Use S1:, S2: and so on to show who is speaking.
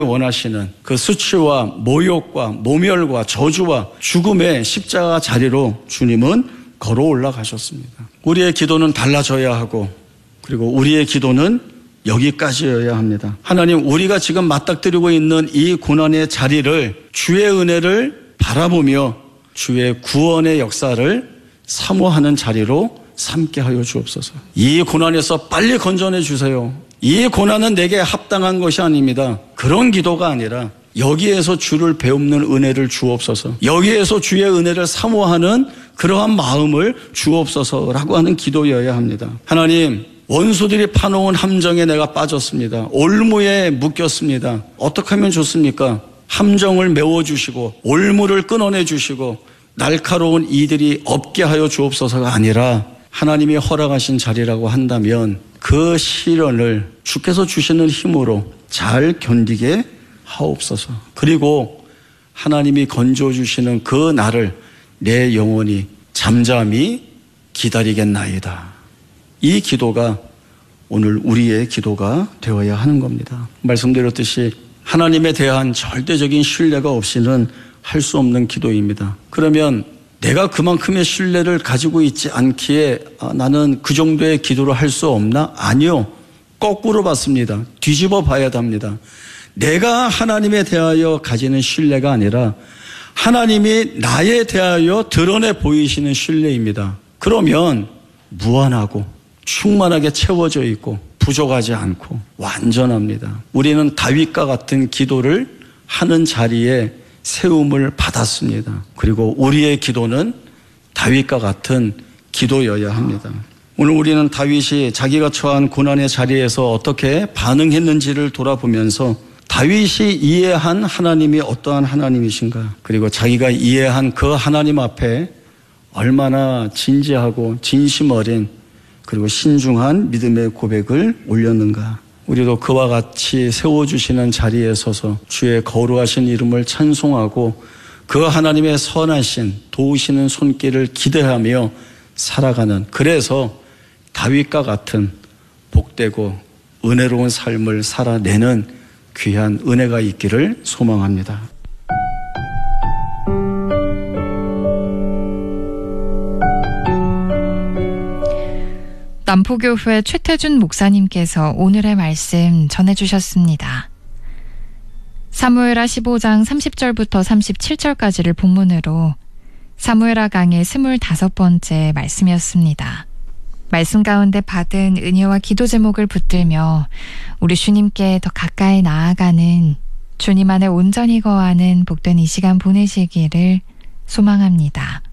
S1: 원하시는 그 수치와 모욕과 모멸과 저주와 죽음의 십자가 자리로 주님은 걸어 올라가셨습니다. 우리의 기도는 달라져야 하고, 그리고 우리의 기도는 여기까지여야 합니다. 하나님, 우리가 지금 맞닥뜨리고 있는 이 고난의 자리를, 주의 은혜를 바라보며 주의 구원의 역사를 사모하는 자리로 삼게 하여 주옵소서. 이 고난에서 빨리 건져내 주세요. 이 고난은 내게 합당한 것이 아닙니다. 그런 기도가 아니라 여기에서 주를 배움는 은혜를 주옵소서, 여기에서 주의 은혜를 사모하는 그러한 마음을 주옵소서라고 하는 기도여야 합니다. 하나님, 원수들이 파놓은 함정에 내가 빠졌습니다. 올무에 묶였습니다. 어떻게 하면 좋습니까? 함정을 메워주시고 올무를 끊어내주시고 날카로운 이들이 없게 하여 주옵소서가 아니라, 하나님이 허락하신 자리라고 한다면 그 시련을 주께서 주시는 힘으로 잘 견디게 하옵소서. 그리고 하나님이 건져주시는 그 날을 내 영혼이 잠잠히 기다리겠나이다. 이 기도가 오늘 우리의 기도가 되어야 하는 겁니다. 말씀드렸듯이 하나님에 대한 절대적인 신뢰가 없이는 할 수 없는 기도입니다. 그러면 내가 그만큼의 신뢰를 가지고 있지 않기에 나는 그 정도의 기도를 할 수 없나? 아니요. 거꾸로 봤습니다. 뒤집어 봐야 합니다. 내가 하나님에 대하여 가지는 신뢰가 아니라 하나님이 나에 대하여 드러내 보이시는 신뢰입니다. 그러면 무한하고 충만하게 채워져 있고 부족하지 않고 완전합니다. 우리는 다윗과 같은 기도를 하는 자리에 세움을 받았습니다. 그리고 우리의 기도는 다윗과 같은 기도여야 합니다. 오늘 우리는 다윗이 자기가 처한 고난의 자리에서 어떻게 반응했는지를 돌아보면서 다윗이 이해한 하나님이 어떠한 하나님이신가, 그리고 자기가 이해한 그 하나님 앞에 얼마나 진지하고 진심 어린 그리고 신중한 믿음의 고백을 올렸는가. 우리도 그와 같이 세워주시는 자리에 서서 주의 거룩하신 이름을 찬송하고 그 하나님의 선하신 도우시는 손길을 기대하며 살아가는, 그래서 다윗과 같은 복되고 은혜로운 삶을 살아내는 귀한 은혜가 있기를 소망합니다.
S2: 남포교회 최태준 목사님께서 오늘의 말씀 전해주셨습니다. 사무엘하 15장 30절부터 37절까지를 본문으로 사무엘하 강의 25번째 말씀이었습니다. 말씀 가운데 받은 은혜와 기도 제목을 붙들며 우리 주님께 더 가까이 나아가는, 주님 안에 온전히 거하는 복된 이 시간 보내시기를 소망합니다.